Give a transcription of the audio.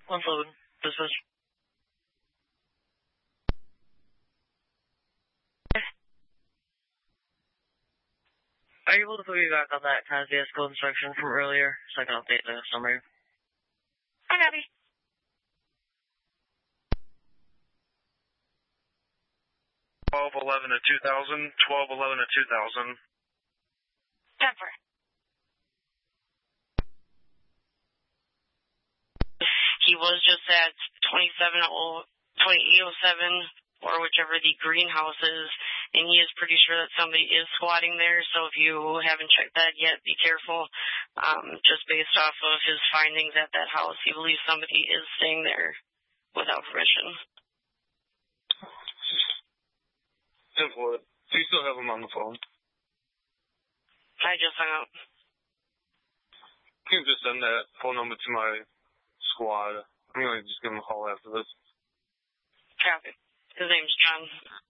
111. Dispatch. Are you able to put me back on that kind of vehicle instruction from earlier so I can update the summary? I copy. 1211 to 2000, 1211 to 2000. 10-4. He was just at 2807 or whichever the greenhouse is, and he is pretty sure that somebody is squatting there, so if you haven't checked that yet, be careful. Just based off of his findings at that house, he believes somebody is staying there without permission. 10-4. Do you still have him on the phone? I just hung up. You can just send that phone number to my squad. I'm going to just give him a call after this. Copy. His name's John.